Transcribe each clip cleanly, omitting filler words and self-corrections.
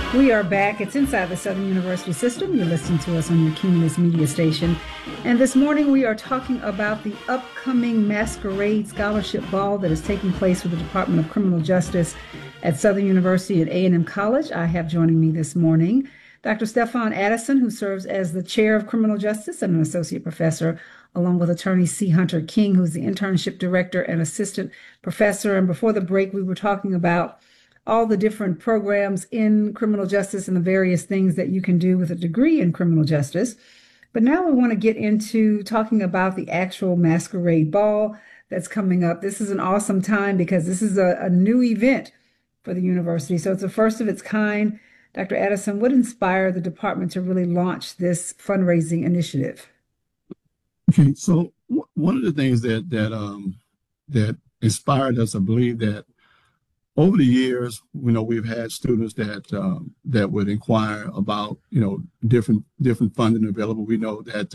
We are back. It's Inside the Southern University System. You're listening to us on your Cumulus Media Station. And this morning we are talking about the upcoming Masquerade Scholarship Ball that is taking place with the Department of Criminal Justice at Southern University at A&M College. I have joining me this morning Dr. Stefan Addison, who serves as the Chair of Criminal Justice and an Associate Professor, along with attorney C. Hunter King, who's the Internship Director and Assistant Professor. And before the break, we were talking about all the different programs in criminal justice and the various things that you can do with a degree in criminal justice. But now we want to get into talking about the actual Masquerade Ball that's coming up. This is an awesome time because this is a new event for the university. So it's the first of its kind. Dr. Addison, what inspired the department to really launch this fundraising initiative? Okay, so one of the things that inspired us, I believe, that over the years, we've had students that would inquire about, different funding available. We know that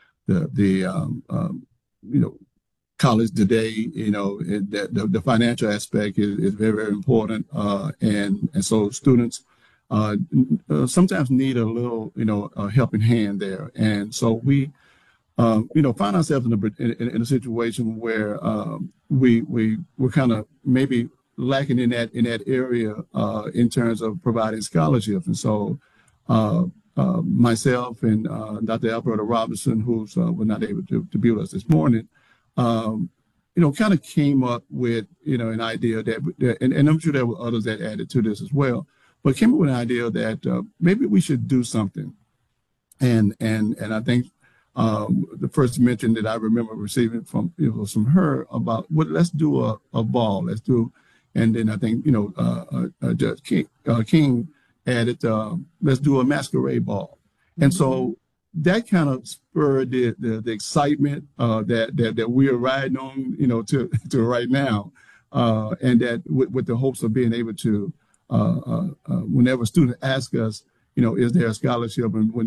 college today, that the financial aspect is very, very important, and so students sometimes need a little, a helping hand there, and so we. Find ourselves in a situation where we're kind of maybe lacking in that area in terms of providing scholarships. And so myself and Dr. Alberta Robinson, who's was not able to be with us this morning, kind of came up with an idea that and I'm sure there were others that added to this as well, but came up with an idea that maybe we should do something. And I think the first mention that I remember receiving from from her about let's do a ball, and then I think Judge King added let's do a masquerade ball, and so that kind of spurred the excitement that we are riding on to right now, and that with the hopes of being able to whenever students ask us is there a scholarship, and when